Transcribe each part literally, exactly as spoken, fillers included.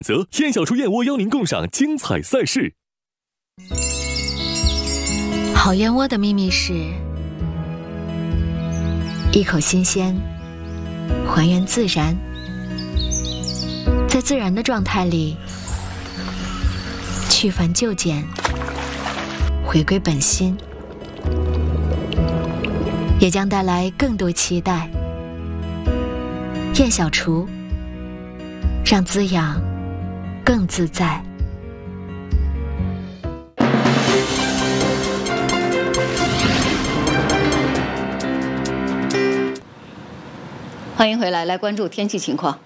则燕小厨燕窝邀您共赏精彩赛事。 好燕窝的秘密是一口新鲜，还原自然，在自然的状态里去繁就简，回归本心，也将带来更多期待。燕小厨，让滋养更自在。 欢迎回来，来关注天气情况。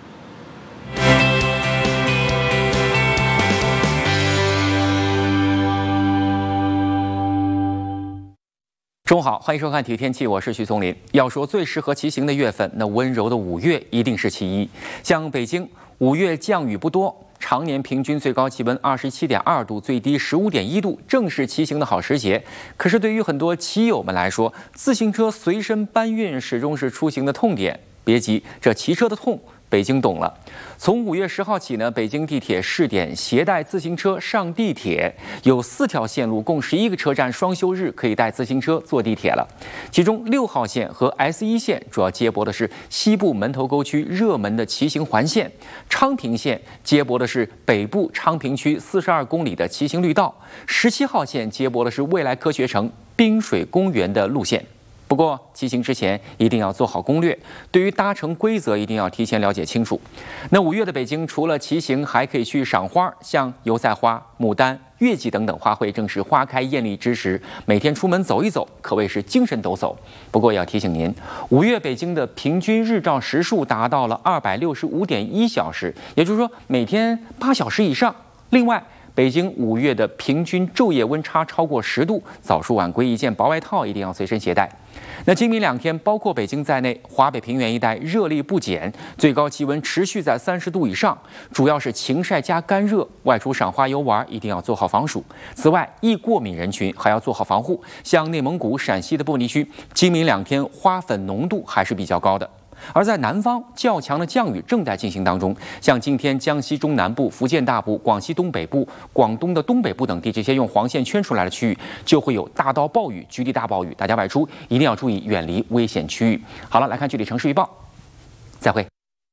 中午好，欢迎收看体育天气，我是徐松林。要说最适合骑行的月份，那温柔的五月一定是其一。像北京，五月降雨不多，常年平均最高气温二十七点二度，最低十五点一度，正是骑行的好时节。可是对于很多骑友们来说，自行车随身搬运始终是出行的痛点。别急，这骑车的痛，北京懂了。从五月十号起呢，北京地铁试点携带自行车上地铁，有四条线路，共十一个车站，双休日可以带自行车坐地铁了。其中六号线和 S 一线主要接驳的是西部门头沟区热门的骑行环线，昌平线接驳的是北部昌平区四十二公里的骑行绿道，十七号线接驳的是未来科学城滨水公园的路线。不过，骑行之前一定要做好攻略，对于搭乘规则一定要提前了解清楚。那五月的北京，除了骑行，还可以去赏花，像油菜花、牡丹、月季等等花卉正是花开艳丽之时，每天出门走一走，可谓是精神抖擞。不过要提醒您，五月北京的平均日照时数达到了二百六十五点一小时，也就是说每天八小时以上。另外，北京五月的平均昼夜温差超过十度，早出晚归一件薄外套一定要随身携带。那今明两天，包括北京在内，华北平原一带热力不减，最高气温持续在三十度以上，主要是晴晒加干热，外出赏花游玩一定要做好防暑。此外，易过敏人群还要做好防护，像内蒙古、陕西的布尼区，今明两天花粉浓度还是比较高的。而在南方，较强的降雨正在进行当中，像今天江西中南部、福建大部、广西东北部、广东的东北部等地，这些用黄线圈出来的区域就会有大到暴雨、局地大暴雨，大家外出一定要注意远离危险区域。好了，来看具体城市预报，再会。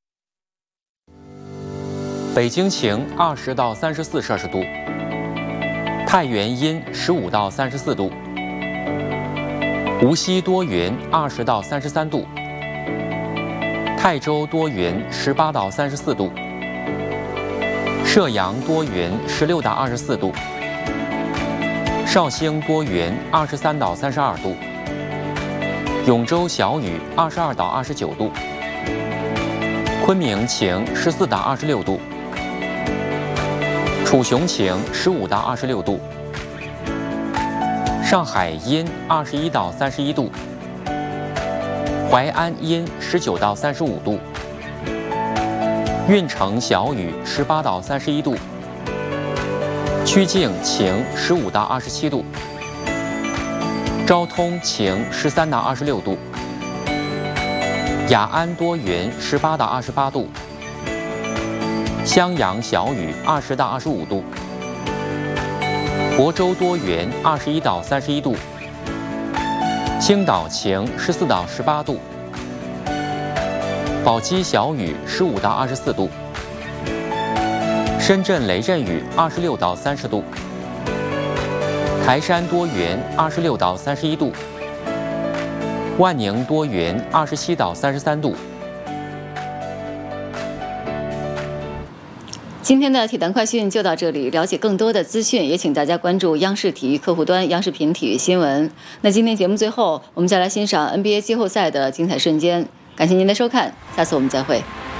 北京晴，二十到三十四摄氏度；太原阴，十五到三十四度；无锡多云，二十到三十三度。泰州多云，十八到三十四度；射阳多云，十六到二十四度；绍兴多云，二十三到三十二度；永州小雨，二十二到二十九度；昆明晴，十四到二十六度；楚雄晴，十五到二十六度；上海阴，二十一到三十一度。淮安阴，十九到三十五度；运城小雨，十八到三十一度；曲靖晴，十五到二十七度；昭通晴，十三到二十六度；雅安多云，十八到二十八度；襄阳小雨，二十到二十五度；亳州多云，二十一到三十一度；青岛晴，十四到十八度；宝鸡小雨，十五到二十四度；深圳雷阵雨，二十六到三十度；台山多云，二十六到三十一度；万宁多云，二十七到三十三度。 今天的体坛快讯就到这里，了解更多的资讯，也请大家关注央视体育客户端央视频体育新闻。那今天节目最后，我们再来欣赏 N B A 季后赛的精彩瞬间。感谢您的收看，下次我们再会。